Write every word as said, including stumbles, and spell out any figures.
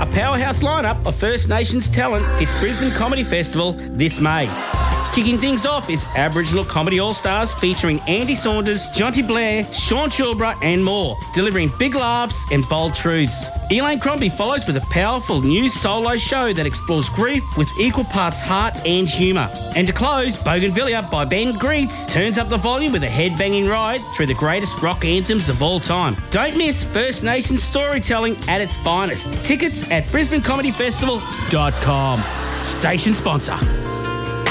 A powerhouse lineup of First Nations talent hits Brisbane Comedy Festival this May. Kicking things off is Aboriginal Comedy All-Stars featuring Andy Saunders, Jonty Blair, Sean Chilbra and more, delivering big laughs and bold truths. Elaine Crombie follows with a powerful new solo show that explores grief with equal parts heart and humour. And to close, Bougainvillea by Ben Greets turns up the volume with a head-banging ride through the greatest rock anthems of all time. Don't miss First Nations storytelling at its finest. Tickets at brisbane comedy festival dot com. Station sponsor.